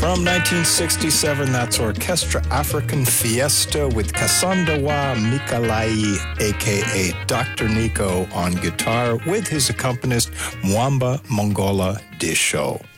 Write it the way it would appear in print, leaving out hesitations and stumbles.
From 1967, that's Orchestra African Fiesta with Kasandawa Mikalai, a.k.a. Dr. Nico, on guitar with his accompanist Mwamba Mongola Disho.